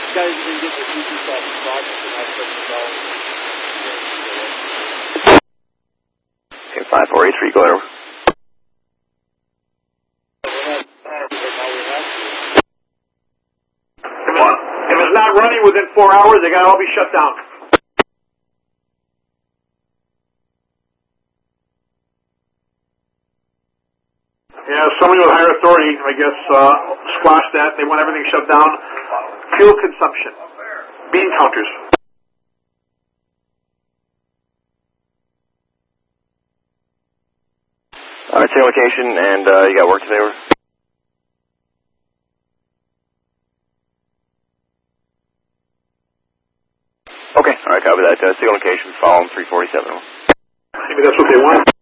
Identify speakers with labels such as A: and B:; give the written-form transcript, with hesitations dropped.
A: guys have been getting the CP stuff in progress and that's what it's all.
B: Okay, 5483, go ahead over.
C: If it's not running within 4 hours, they got to all be shut down. Yeah, somebody with higher authority, I guess, squashed that. They want everything shut down. Fuel consumption. Bean counters.
B: All right, same location, and you got work today, over? Okay, all right, copy that. Same location, follow 347.
C: Maybe that's what they want.